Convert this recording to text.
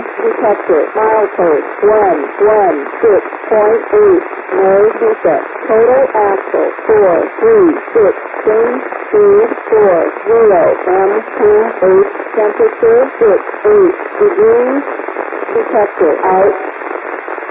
detector. Milepost 116.8. No defect. Total axle 436. Change speed 40. M28. Temperature 68 degrees. Detector out.